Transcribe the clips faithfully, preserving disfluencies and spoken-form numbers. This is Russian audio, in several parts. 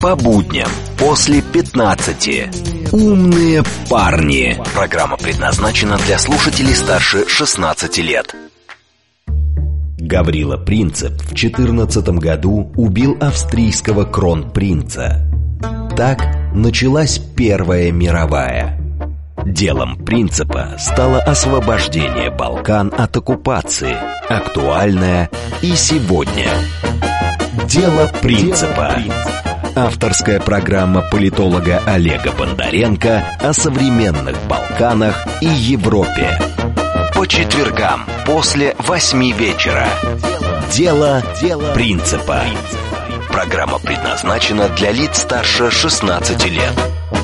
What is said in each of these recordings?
По будням после пятнадцати. Умные парни. Программа предназначена для слушателей старше шестнадцати лет. Гаврила Принцип в четырнадцатом году убил австрийского кронпринца. Так началась Первая мировая. Делом Принципа стало освобождение Балкан от оккупации, актуальное и сегодня. Дело Принципа. Авторская программа политолога Олега Бондаренко о современных Балканах и Европе. По четвергам после восьми вечера. Дело Принципа. Программа предназначена для лиц старше шестнадцати лет.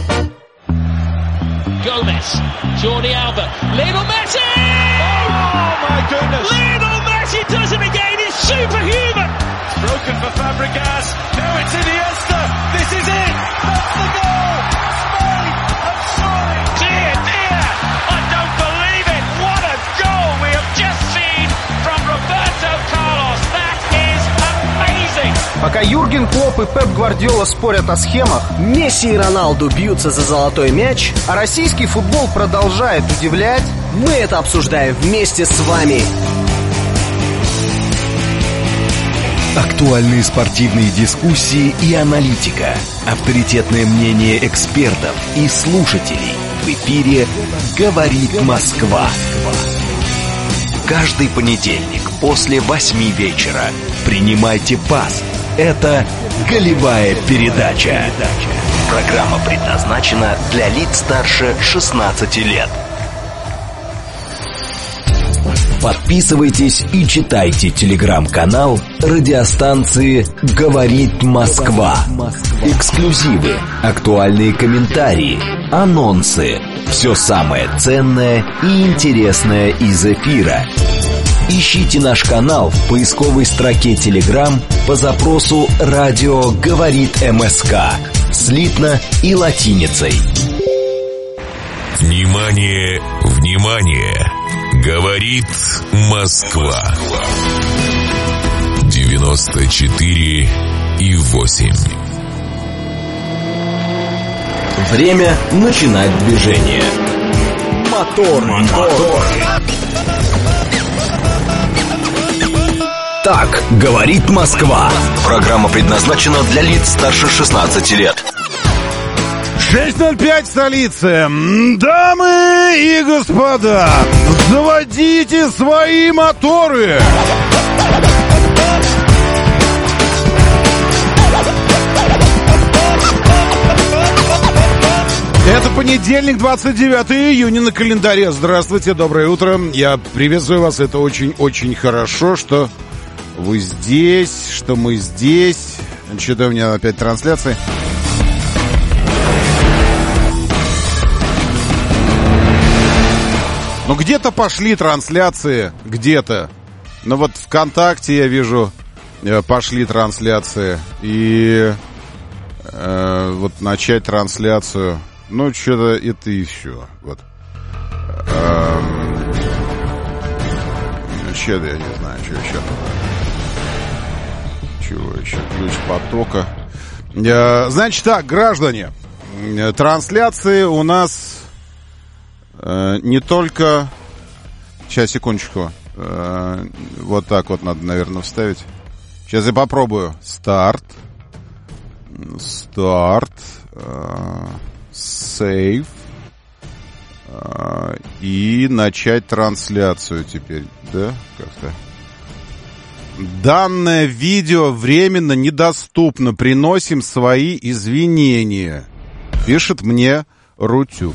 Gomez, Jordi Alba, Lionel Messi! Oh my goodness! Lionel Messi does it again. It's superhuman. It's broken for Fabregas. Now it's Iniesta. This is it. That's the goal. Spain have scored. Dear, dear, I don't believe it. What a goal we have just seen from Roberto Carlos. That is amazing. Пока Юрген Клопп и Пеп Гвардиола спорят о схемах, Месси и Роналду бьются за золотой мяч, а российский футбол продолжает удивлять, мы это обсуждаем вместе с вами. Актуальные спортивные дискуссии и аналитика. Авторитетное мнение экспертов и слушателей. В эфире «Говорит Москва». Каждый понедельник после восьми вечера. Принимайте пас. Это «Голевая передача». Программа предназначена для лиц старше шестнадцати лет. Подписывайтесь и читайте телеграм-канал радиостанции «Говорит Москва». Эксклюзивы, актуальные комментарии, анонсы. Все самое ценное и интересное из эфира. Ищите наш канал в поисковой строке Telegram по запросу «Радио говорит МСК» слитно и латиницей. Внимание, внимание! Говорит Москва. девяносто четыре и восемь. Время начинать движение. Мотор, мотор. Так говорит Москва. Программа предназначена для лиц старше шестнадцати лет. шесть ноль пять, столица. Дамы и господа, заводите свои моторы. Это понедельник, двадцать девятое июня на календаре. Здравствуйте, доброе утро. Я приветствую вас. Это очень-очень хорошо, что вы здесь, что мы здесь. Что-то у меня опять трансляции. Ну, где-то пошли трансляции, где-то. Ну, вот ВКонтакте я вижу, пошли трансляции. И э, вот начать трансляцию. Ну, что-то это и все. Вот. Эм, что-то я не знаю, что еще. Чего еще? Ключ потока. Э, значит так, граждане. Трансляции у нас... Не только... Сейчас, секундочку. Вот так вот надо, наверное, вставить. Сейчас я попробую. Старт. Старт. Сейв. И начать трансляцию теперь. Да? Как-то. Данное видео временно недоступно. Приносим свои извинения. Пишет мне Рутюб.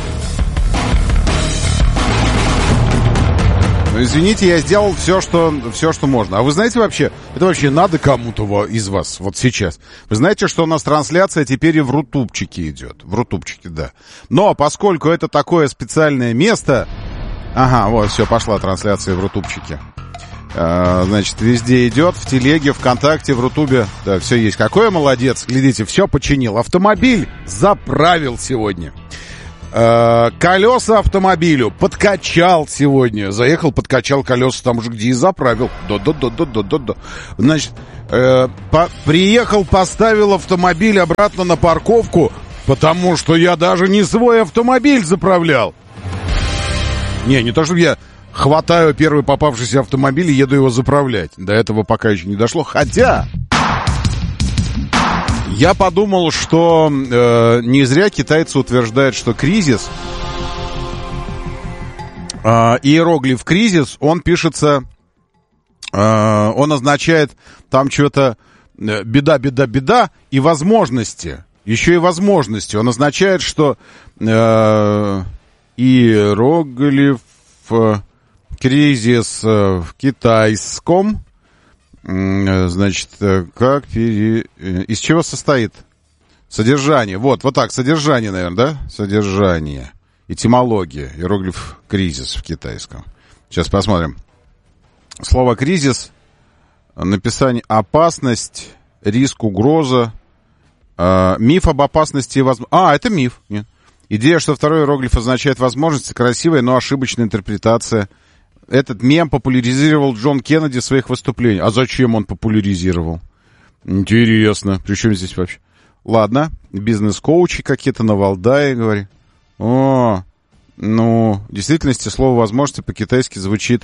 Извините, я сделал все что, все, что можно. А вы знаете вообще, это вообще надо кому-то из вас вот сейчас? Вы знаете, что у нас трансляция теперь и в Рутубчике идет? В Рутубчике, да. Но поскольку это такое специальное место... Ага, вот, все, пошла трансляция в Рутубчике. А, значит, везде идет, в Телеге, ВКонтакте, в Рутубе. Да, все есть. Какой я молодец, глядите, все починил. Автомобиль заправил сегодня. Э, колеса автомобилю подкачал сегодня. Заехал, подкачал колеса там уже, где и заправил. Да-да-да-да-да-да. Значит, э, по- приехал, поставил автомобиль обратно на парковку, потому что я даже не свой автомобиль заправлял. Не, не то, чтобы я хватаю первый попавшийся автомобиль и еду его заправлять. До этого пока еще не дошло. Хотя я подумал, что э, не зря китайцы утверждают, что кризис, э, иероглиф кризис, он пишется, э, он означает там что-то э, беда, беда, беда и возможности. Еще и возможности. Он означает, что э, иероглиф э, кризис э, в китайском, э, значит, э, как пере... э, из чего состоит? Содержание. Вот, вот так, содержание, наверное, да? Содержание. Этимология. Иероглиф кризис в китайском. Сейчас посмотрим. Слово кризис, написание опасность, риск, угроза. Uh, миф об опасности и возможности... А, это миф. Нет. Идея, что второй иероглиф означает возможность, красивая, но ошибочная интерпретация. Этот мем популяризировал Джон Кеннеди в своих выступлениях. А зачем он популяризировал? Интересно. При чем здесь вообще? Ладно. Бизнес-коучи какие-то на Валдае, говори. О, ну, в действительности слово «возможности» по-китайски звучит...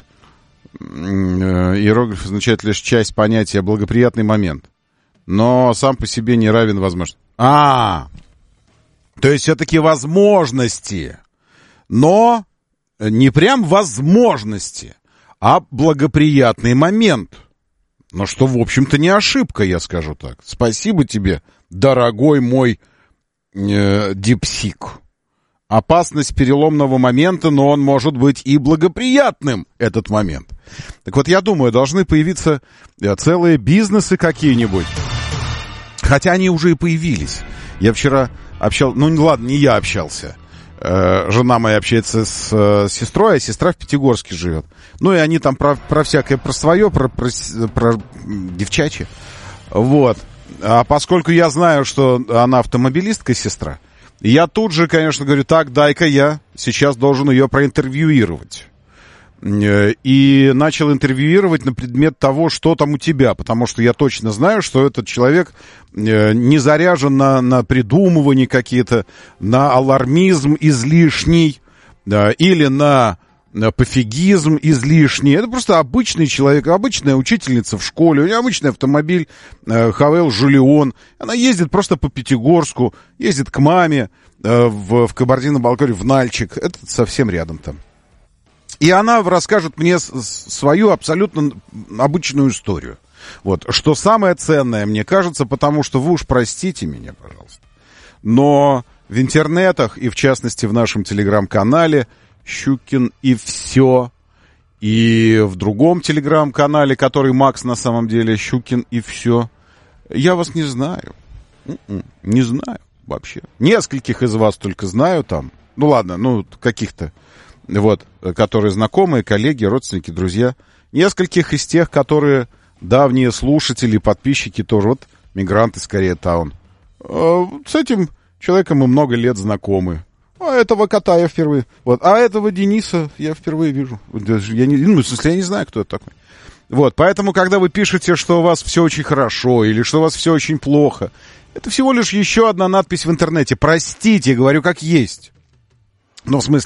Иероглиф означает лишь часть понятия «благоприятный момент». Но сам по себе не равен возможности. А, то есть все-таки возможности. Но не прям возможности, а благоприятный момент. Но что, в общем-то, не ошибка, я скажу так. Спасибо тебе, дорогой мой э, дипсик. Опасность переломного момента, но он может быть и благоприятным, этот момент. Так вот, я думаю, должны появиться целые бизнесы какие-нибудь. Хотя они уже и появились. Я вчера общался... Ну, ладно, не я общался. Э, жена моя общается с э, сестрой, а сестра в Пятигорске живет. Ну, и они там про, про всякое, про свое, про, про, про девчачье. Вот. А поскольку я знаю, что она автомобилистка, сестра, я тут же, конечно, говорю, так, дай-ка я сейчас должен ее проинтервьюировать. И начал интервьюировать на предмет того, что там у тебя, потому что я точно знаю, что этот человек не заряжен на, на придумывания какие-то, на алармизм излишний, да, или на, на пофигизм излишний. Это просто обычный человек, обычная учительница в школе, у нее обычный автомобиль Хавейл Жулион. Она ездит просто по Пятигорску, ездит к маме в, в Кабардино-Балкарии, в Нальчик. Это совсем рядом там. И она расскажет мне свою абсолютно обычную историю. Вот. Что самое ценное, мне кажется, потому что вы уж простите меня, пожалуйста, но в интернетах, и в частности в нашем телеграм-канале Щукин и все, и в другом телеграм-канале, который Макс на самом деле, Щукин и все, я вас не знаю. Не знаю вообще. Нескольких из вас только знаю там. Ну ладно, ну каких-то. Вот, которые знакомые, коллеги, родственники, друзья. Нескольких из тех, которые давние слушатели, подписчики тоже. Вот, мигранты с Кореятаун. С этим человеком мы много лет знакомы. А этого кота я впервые... Вот, а этого Дениса я впервые вижу. Я не, ну, в смысле, я не знаю, кто это такой. Вот, поэтому, когда вы пишете, что у вас все очень хорошо, или что у вас все очень плохо, это всего лишь еще одна надпись в интернете. Простите, говорю как есть. Ну, в смысле...